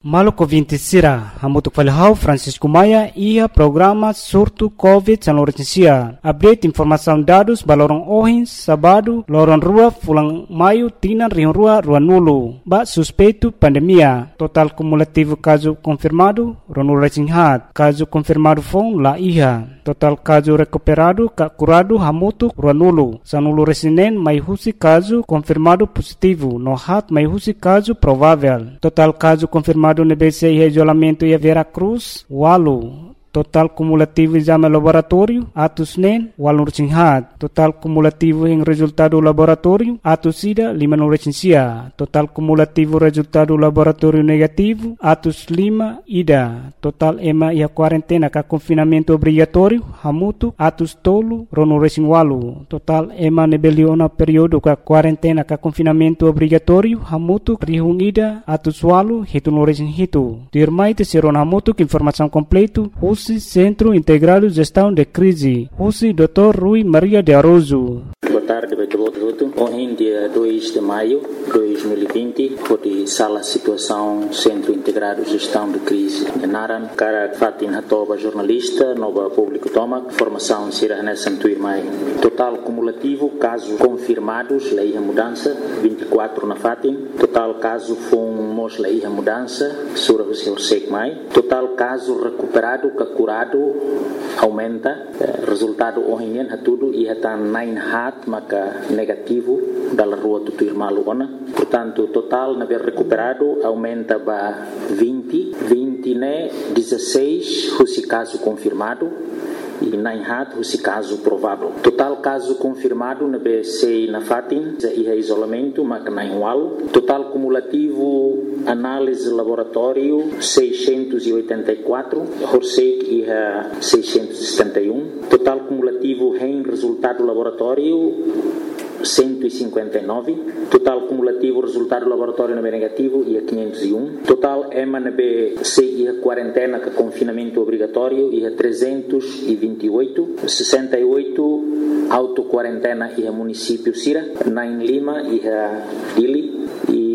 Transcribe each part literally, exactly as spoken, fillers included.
Maluco vinte sira, hamutuk falhau Francisco Maia ia programa surto COVID São Lourenço. Update informação dados balorong ohin sabado lorong rua fulang maio tinan rion rua rua nulu. Ba suspeito pandemia. Total cumulativo caso confirmado ronu resinhat. Caso confirmado fon la iha. Total caso recuperado ka curado hamutuk rua nulu. Sanulu resinen mai husi caso confirmado positivo. No hat mai husi caso provável. Total caso confirmado no B C I isolamento e Vera Cruz, Walu. Total cumulativo exame laboratório, atos nen, walu rechinhat. Total cumulativo em resultado laboratório, atos sida, lima no rechincia. Total cumulativo resultado laboratório negativo, atos lima, ida. Total ema e a quarentena ka confinamento obrigatório, hamutu, atos tolo, rono rechin walu. Total ema nebeliona período ka quarentena ka confinamento obrigatório, hamutu, rihung ida, atos walu, hitu no rechin hitu. Dirmai te seron hamutu, informação completo, Centro Integrado de Gestão de Crise, U C I doutor Rui Maria de Aroso. Boa tarde, Beto. Hoje, dia dois de maio de dois mil e vinte, foi sala situação Centro Integrado de Gestão de Crise de Naran, cara Fatin Hatoba, jornalista, nova público toma, formação Sira Hanessan Tuirmai. Total cumulativo, casos confirmados, lei a mudança, vinte e quatro na Fatin. Total caso fomos lei a mudança, Sura Hussein Mai. Total caso recuperado, curado, aumenta. Resultado hoje é tudo e está nine hat, maka negativo da rua do Tuirmalu ona. Portanto, total na ver recuperado aumenta para vinte, vinte né, dezesseis, esse caso confirmado. E nine hat, esse caso provável. Total caso confirmado na B C na Fatin, e é isolamento, mas nine wal. Total cumulativo, análise laboratório, seiscentos e oitenta e quatro. Horsek e é seiscentos e setenta e um. Total cumulativo em resultado laboratório, cento e cinquenta e nove. Total cumulativo resultado laboratório na B negativo e a quinhentos e um. Total E M A na B C e a quarentena com confinamento obrigatório e a trezentos e vinte e oito. sessenta e oito auto-quarentena e a município Sira. Nine Lima e a Dili.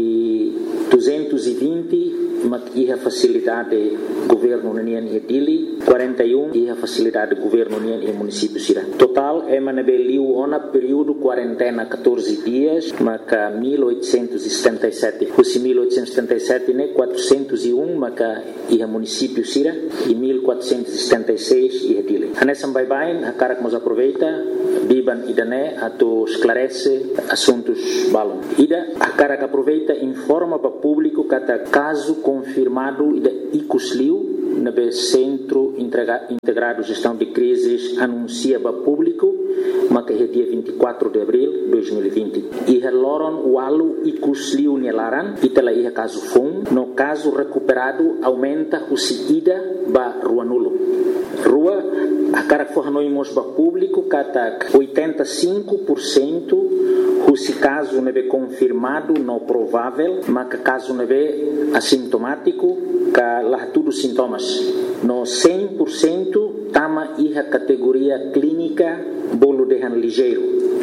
E duzentos e vinte e a facilidade governo União e Dili, quarenta e um e a facilidade governo União e município Sira. Total é manabeliu ona período quarentena catorze dias, maca mil oitocentos e setenta e sete. Os mil oitocentos e setenta e sete né quatrocentos e um maca e a município Sira e mil quatrocentos e setenta e seis e a Dili. Hanesam bye bye, a cara que nos aproveita, biban idane ato esclarece assuntos balon. Ida a cara que aproveita informa para público cada caso confirmado e da Icusliu na B Centro Integrado Gestão de Crises anuncia para público, mas que é dia vinte e quatro de abril de dois mil e vinte. E a Loron Walu Icusliu Nelaran, e tela ia caso fun, no caso recuperado aumenta o ida ba Rua Nulo. Rua, a cara que for nós para público, cata oitenta e cinco por cento se caso não é confirmado, não provável, mas que caso não é assintomático, que lá tudo sintomas. No cem por cento, tama a categoria clínica, bolo de han ligeiro.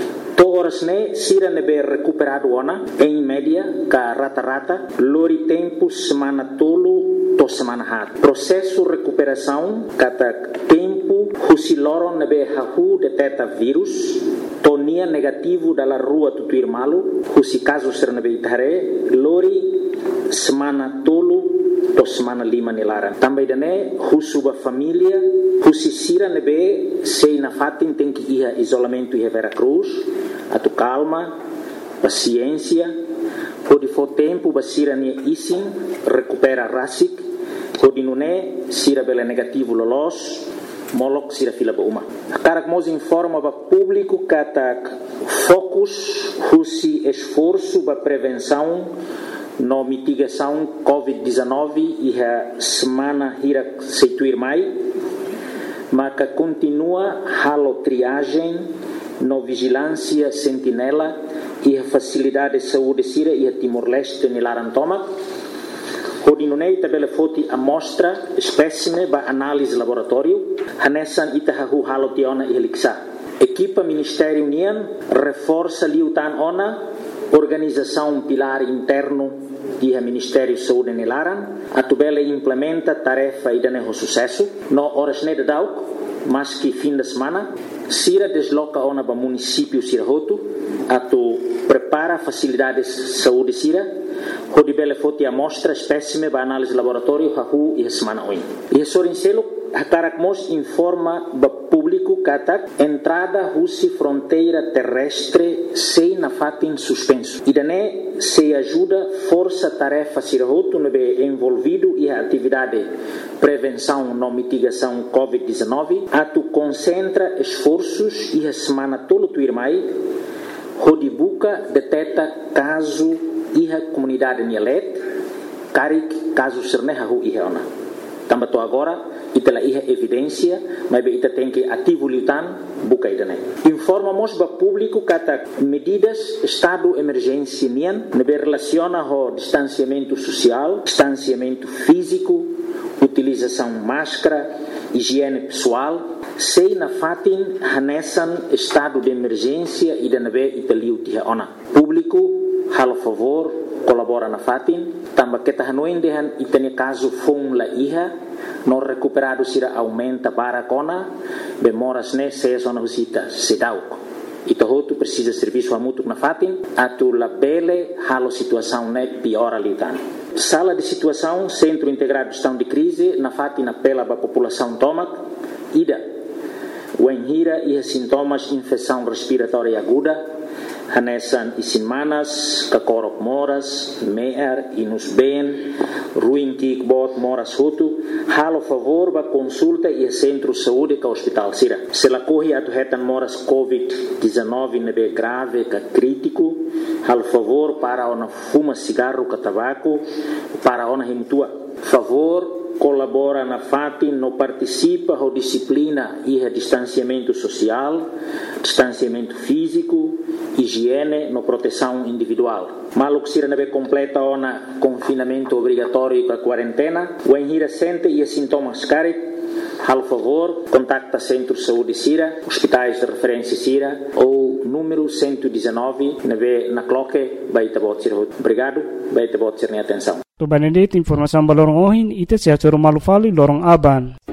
Todas né, sira não é recuperado ona, em média, que rata-rata, lori tempo semana tolo, to semana hat. Processo recuperação, kata tempo, husiloron não é hahu detecta vírus, tonia negativo dalla rua Tutuirmalu, husi caso sernabeitare, lori semana tolo to semana lima nilaran. Também dane husuba família, husi sira nebe sei na fatin tem que ir isolamento e Vera Cruz, atu calma, paciência, pode for tempo basira ne isin recupera rasik, pode nune sira bela negativo lolos. Molok sira fila bauma. Cara que nos informa para público que focus, husi esforço para prevenção no mitigação covid dezenove e a semana hira seituir mai, mas que continua halo triagem no vigilância sentinela e a facilidade de saúde sira e a Timor-Leste nilarantoma. Hodinunei tabela foti amostra espécime ba análise laboratório hanesan itahahu halo tiona e heliksa. Equipa Ministério União reforça liutan ona organização pilar interno e a Ministério Saúde nelaran, a tubela implementa tarefa e dane sucesso, no horas ne dauk, mas que fim de semana, Sira desloca ona para município Sirahoto, a tu prepara facilidades de saúde Sira, onde bela foto amostra espécime para análise laboratório hahu e semana oin. E sorincelo Hatarakmos informa ba público katak entrada russi fronteira terrestre sem na fatin suspenso. E dané se ajuda força tarefa Sirahoto no be envolvido e a atividade prevenção no mitigação covid dezenove, a tu concentra esforços e a semana tolo tu irmai, onde buca detecta caso e a comunidade Nielet, carik caso sernehahu e ona. Tambato agora itela iha evidência, mas be ita tem que ativo litan buka idane. Informamos ba público kata medidas estado emergência nian, nebe relaciona ho distanciamento social, distanciamento físico, utilização máscara, higiene pessoal, sei na fatin hanesan estado de emergência e da nebe italiu tiha ona. Público halo favor colabora na fatin, tamba kita hanuin dehan itane caso fong la iha no recuperado sira aumenta para kona bemoras ne se zona visita sedauk ito hotu precisa serviço a mútuo na fatin atu la bele halo situação ne piora litan sala de situação centro integrado de gestão de crise na fatin apela para a população tomac ida o enhira e sintomas infecção respiratória aguda hanesan isinmanas, kakorok moras, meer, inus ben, ruim kikbot moras hutu, halo favor ba consulta e centro saúde ka hospital sira. Se la corre atu hetan moras covid dezenove nebe grave ka crítico, halo favor para ona fuma cigarro ka tabaco, para ona himutua. Favor colabora na fatin, no participa ho disciplina e a distanciamento social, distanciamento físico, higiene, no proteção individual. Maluk sira nebe completa ona confinamento obrigatório para quarentena, o enhira sente e sintomas carit, hal favor, contacta Centro Saúde Sira, hospitais de referência Sira, ou número cento e dezenove, nebe na cloque, baita bot sira. Obrigado, baita bot sira atenção. To Benedict informação balorong ohin ite sehat malu fali lorong aban.